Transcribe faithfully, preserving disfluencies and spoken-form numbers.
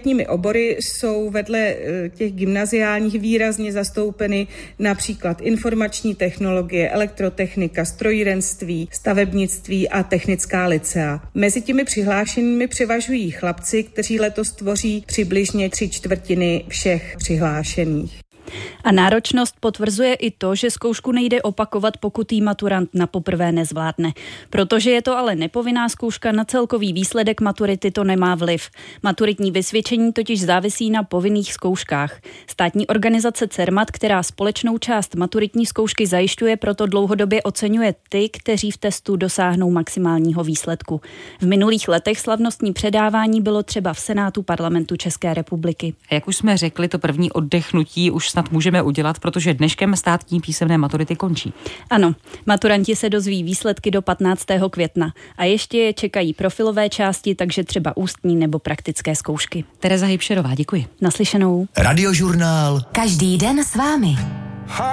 maturitními obory jsou vedle těch gymnaziálních výrazně zastoupeny například informační technologie, elektrotechnika, strojírenství, stavebnictví a technická lycea. Mezi těmi přihlášenými převažují chlapci, kteří letos tvoří přibližně tři čtvrtiny všech přihlášených. A náročnost potvrzuje i to, že zkoušku nejde opakovat, pokud jí maturant na poprvé nezvládne. Protože je to ale nepovinná zkouška, na celkový výsledek maturity to nemá vliv. Maturitní vysvědčení totiž závisí na povinných zkouškách. Státní organizace Cermat, která společnou část maturitní zkoušky zajišťuje, proto dlouhodobě oceňuje ty, kteří v testu dosáhnou maximálního výsledku. V minulých letech slavnostní předávání bylo třeba v Senátu Parlamentu České republiky. A jak už jsme řekli, to první oddechnutí už snad můžeme udělat, protože dneškem státní písemné maturity končí. Ano, maturanti se dozví výsledky do patnáctého května a ještě je čekají profilové části, takže třeba ústní nebo praktické zkoušky. Tereza Hybšerová, děkuji. Naslyšenou. Radiožurnál. Každý den s vámi.